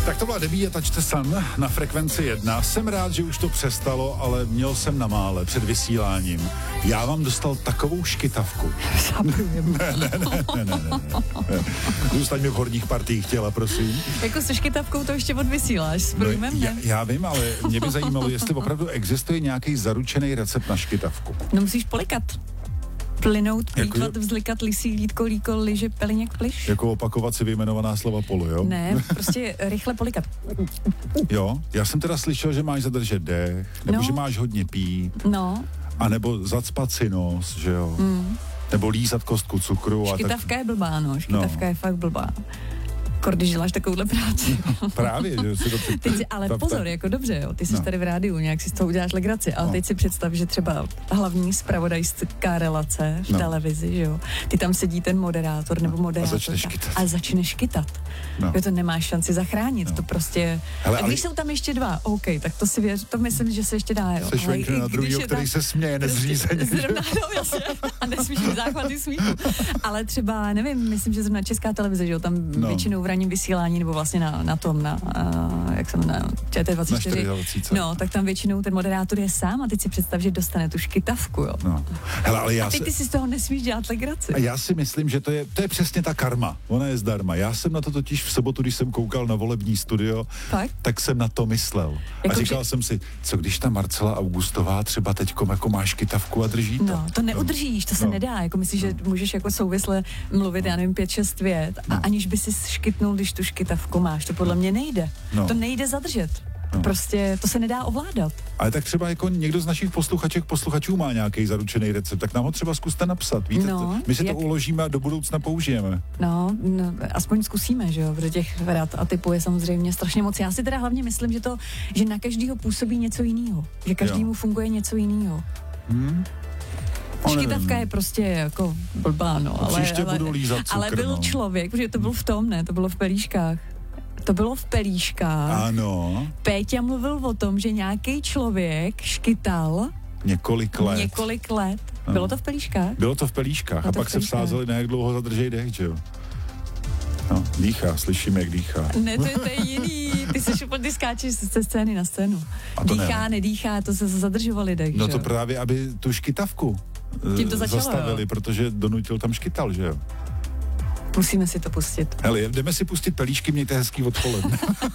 Tak to byla Debbie Touch the Sun na frekvenci 1. Jsem rád, že už to přestalo, ale měl jsem na mále před vysíláním. Já vám dostal takovou škytavku. Ne. Zůstaň mi v horních partiích těla, prosím. Jako se škytavkou to ještě odvysíláš s průjmem, ne? Já vím, ale mě by zajímalo, jestli opravdu existuje nějaký zaručený recept na škytavku. No musíš polikat. Plynout, plýtvat, vzlikat, lisí, lítko, líko, liže, peliněk, pliš. Jako opakovat si vyjmenovaná slova polu, jo? Ne, prostě rychle polikat. Jo, já jsem teda slyšel, že máš zadržet dech, nebo že máš hodně pít. No. A nebo zacpat si nos, že jo? Nebo lízat kostku cukru. Škytavka je blbá, no. Škytavka je fakt blbá. Když děláš takovouhle práci. Právě, že si to ale pozor, jako dobře, jo, ty jsi tady v rádiu, nějak si z toho uděláš legraci, ale teď si představ, že třeba hlavní zpravodajská relace v televizi, že jo, ty tam sedí ten moderátor nebo moderátorka a začne škytat. Jo, to nemáš šanci zachránit, to prostě... Hele, a když jsou tam ještě dva, OK, tak to si věř, to myslím, že se ještě dá, jo. Se švenkne na druhýho, který se směje nezřízeně. Zrovna, no, jasně, a nesmíš mít záchvaty smíchu. Ale třeba, nevím, myslím, že zrovna Česká televize, že jo, tam většinou v ranním vysílání, nebo vlastně jak se jmenuje, ČT24, no, tak tam většinou ten moderátor je sám a teď si představ, že dostane tu škytavku, jo. No. Hele, ale a teď ty si z toho nesmíš dělat legraci. A já si myslím, že to je přesně ta karma, ona je zdarma. Já jsem na to totiž v sobotu, když jsem koukal na volební studio, tak jsem na to myslel. Jako a říkal jsem si, co když ta Marcela Augustová třeba teďkom jako má škytavku a drží to? No, to neudržíš, to se nedá, jako myslíš, že můžeš jako souvisle mluvit, já nevím, 5-6 vět a aniž by si škytnul, když tu škytavku máš, to podle mě nejde. To nejde zadržet. Prostě to se nedá ovládat. Ale tak třeba jako někdo z našich posluchačů má nějaký zaručený recept, tak nám ho třeba zkuste napsat. Víte, my si to uložíme a do budoucna použijeme. No, aspoň zkusíme, že jo, protože těch rad a typů je samozřejmě strašně moc. Já si teda hlavně myslím, že na každýho působí něco jiného, že každému funguje něco jiného. Škytavka je prostě jako blbá, no. Budu lízat cukr, ale byl člověk, protože to bylo v tom, ne, to bylo v Pelíškách. To bylo v Pelíškách. Ano. Péťa mluvil o tom, že nějaký člověk škytal několik let. No. Bylo to v Pelíškách? Bylo to v Pelíškách a pak se vsázeli, na jak dlouho zadržej dech, že jo? No, dýchá, slyšíme, jak dýchá. Ne, to je jiný. Ty skáčeš ze scény na scénu. Dýchá, nedýchá, to se zadržovali dech, no to právě, aby tu škytavku zastavili, protože donutil tam škytal, že jo? Musíme si to pustit. Hele, jdeme si pustit Pelíšky, mějte hezký odpoledne.